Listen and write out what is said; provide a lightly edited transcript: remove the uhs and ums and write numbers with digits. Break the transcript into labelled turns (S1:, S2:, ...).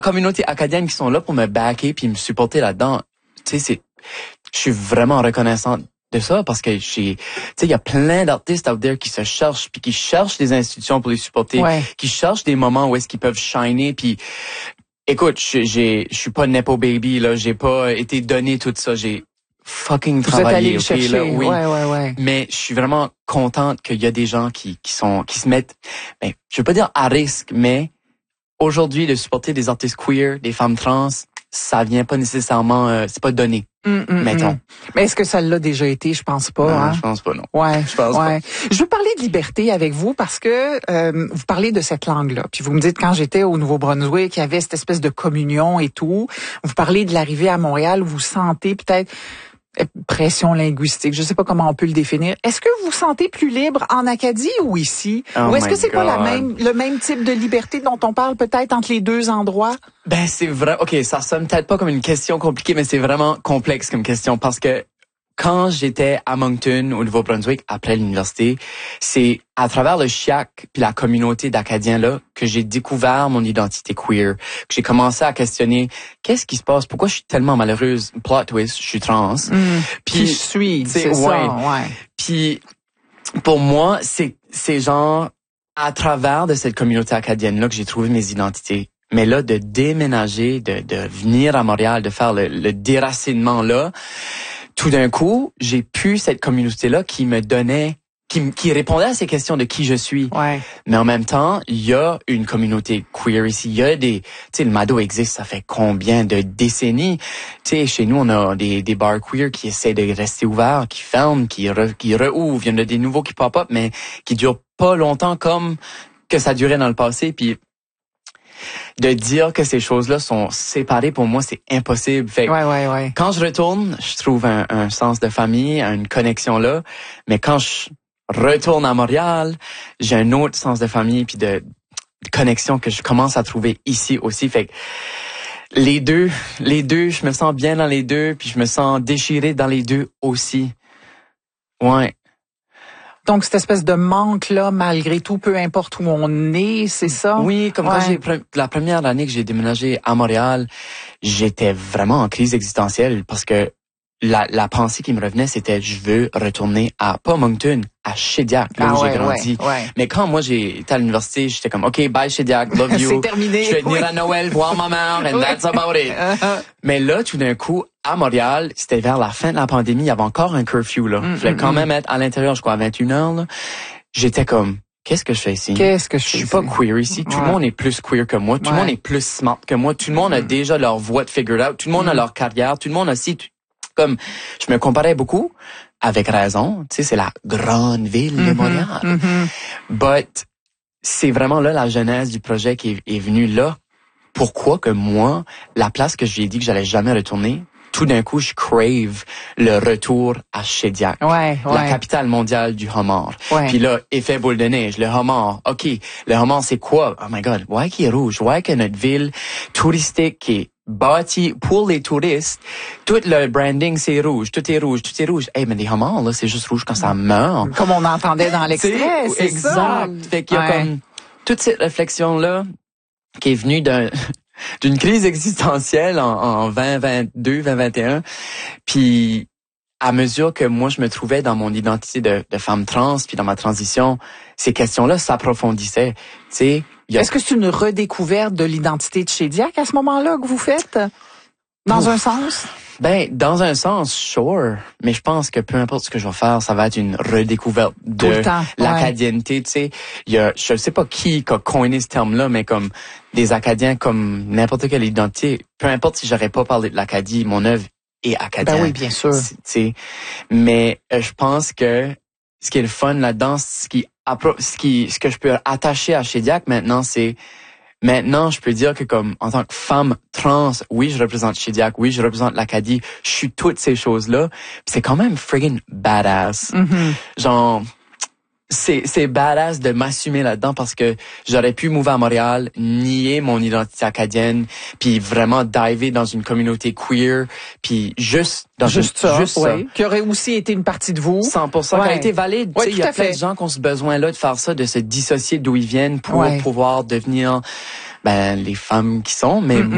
S1: communauté acadienne qui sont là pour me backer puis me supporter là-dedans. Tu sais, je suis vraiment reconnaissante de ça parce que il y a plein d'artistes out there qui se cherchent puis qui cherchent des institutions pour les supporter, qui cherchent des moments où est-ce qu'ils peuvent shiner puis écoute, je suis pas nepo baby là, j'ai pas été donné tout ça, j'ai fucking travaillé.
S2: Vous êtes allé le chercher,
S1: là, oui.
S2: Ouais.
S1: Mais je suis vraiment contente qu'il y a des gens qui se mettent, je veux pas dire à risque, mais aujourd'hui de supporter des artistes queer, des femmes trans, ça vient pas nécessairement, c'est pas donné. Mettons.
S2: Mais est-ce que ça l'a déjà été? Je pense pas.
S1: Non,
S2: hein?
S1: je pense pas, non.
S2: Ouais,
S1: je pense pas.
S2: Je veux parler de liberté avec vous parce que vous parlez de cette langue-là. Puis vous me dites quand j'étais au Nouveau-Brunswick, il y avait cette espèce de communion et tout. Vous parlez de l'arrivée à Montréal, vous sentez peut-être pression linguistique, je sais pas comment on peut le définir. Est-ce que vous vous sentez plus libre en Acadie ou ici? Ou est-ce que c'est pas le même type de liberté dont on parle peut-être entre les deux endroits?
S1: Ben, c'est vrai. OK, ça sonne peut-être pas comme une question compliquée, mais c'est vraiment complexe comme question parce que quand j'étais à Moncton, au Nouveau-Brunswick, après l'université, c'est à travers le CHIAC puis la communauté d'Acadiens là que j'ai découvert mon identité queer, que j'ai commencé à questionner qu'est-ce qui se passe, pourquoi je suis tellement malheureuse, plot twist, je suis trans.
S2: Puis je suis, c'est ça,
S1: Puis pour moi, c'est genre à travers de cette communauté acadienne là que j'ai trouvé mes identités. Mais là, de déménager, de venir à Montréal, de faire le déracinement là, tout d'un coup, j'ai pu cette communauté-là qui me donnait, qui répondait à ces questions de qui je suis.
S2: Ouais.
S1: Mais en même temps, il y a une communauté queer ici. Il y a tu sais, le Mado existe, ça fait combien de décennies? Tu sais, chez nous, on a des bars queer qui essaient de rester ouverts, qui ferment, qui réouvrent. Il y en a des nouveaux qui pop-up, mais qui durent pas longtemps comme que ça durait dans le passé. Puis, de dire que ces choses-là sont séparées, pour moi, c'est impossible. Fait quand je retourne, je trouve un sens de famille, une connexion là. Mais quand je retourne à Montréal, j'ai un autre sens de famille puis de connexion que je commence à trouver ici aussi. Fait que les deux, je me sens bien dans les deux puis je me sens déchiré dans les deux aussi. Ouais.
S2: Donc, cette espèce de manque-là, malgré tout, peu importe où on est, c'est ça?
S1: Oui, comme quand la première année que j'ai déménagé à Montréal, j'étais vraiment en crise existentielle parce que la pensée qui me revenait, c'était je veux retourner pas Moncton, à Shediac, là où j'ai grandi. Mais quand moi j'ai été à l'université, j'étais comme OK, bye Shediac, love you.
S2: C'est terminé.
S1: Je vais venir à Noël voir ma mère and that's about it. Mais là, tout d'un coup, à Montréal, c'était vers la fin de la pandémie, il y avait encore un curfew là. Je voulais quand même être à l'intérieur, je crois à 21h là. J'étais comme qu'est-ce que je fais ici?
S2: Je
S1: suis pas queer ici. Tout le monde est plus queer que moi. Tout le monde est plus smart que moi. Tout le monde a déjà leur voix de figured out. Tout le monde a leur carrière. Tout le monde a comme je me comparais beaucoup, avec raison, tu sais, c'est la grande ville de Montréal. But c'est vraiment là la genèse du projet qui est venue là. Pourquoi que moi, la place que je lui ai dit que j'allais jamais retourner, tout d'un coup, je crave le retour à Shediac, la capitale mondiale du homard. Puis là, effet boule de neige, le homard. OK, le homard, c'est quoi? Oh my God, why qu'il est rouge? Why que notre ville touristique qui est bâti pour les touristes, tout le branding c'est rouge, tout est rouge. Hey, mais les homards là, c'est juste rouge quand ça meurt.
S2: Comme on entendait dans l'extrait, c'est
S1: exact.
S2: Ça.
S1: Fait qu'il y a comme toute cette réflexion là qui est venue d'une crise existentielle en 2022, 2021. Puis à mesure que moi je me trouvais dans mon identité de femme trans, puis dans ma transition, ces questions-là s'approfondissaient. Tu sais.
S2: Est-ce que c'est une redécouverte de l'identité de Shediac à ce moment-là que vous faites? Dans un sens?
S1: Ben, dans un sens, sure. Mais je pense que peu importe ce que je vais faire, ça va être une redécouverte de l'acadienneté, tu sais. Je sais pas qui a coiné ce terme-là, mais comme des Acadiens, comme n'importe quelle identité, peu importe si j'aurais pas parlé de l'Acadie, mon œuvre est acadien.
S2: Ben oui, bien sûr.
S1: Tu sais. Mais je pense que ce qui est le fun là-dedans, ce que je peux attacher à Shediac maintenant, c'est maintenant, je peux dire que comme en tant que femme trans, oui, je représente Shediac, oui, je représente l'Acadie, je suis toutes ces choses-là. C'est quand même friggin' badass. Genre, c'est badass de m'assumer là-dedans parce que j'aurais pu mouver à Montréal, nier mon identité acadienne, puis vraiment diver dans une communauté queer, puis juste ça.
S2: Qui aurait aussi été une partie de vous.
S1: 100%, qui a été valide. Il y a plein de gens qui ont ce besoin-là de faire ça, de se dissocier d'où ils viennent pour pouvoir devenir les femmes qui sont. Mais